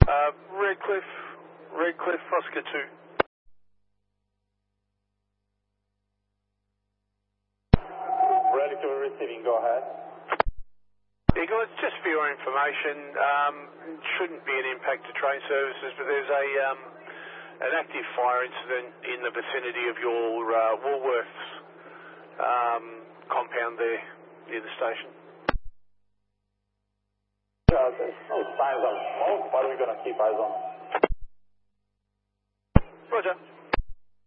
Redcliffe, Oscar 2. Ready to receiving, go ahead. Eagle, it's just for your information, shouldn't be an impact to train services, but there's an active fire incident in the vicinity of your Woolworths compound there near the station. There's no signs of smoke, but we're going to keep eyes on it. Roger.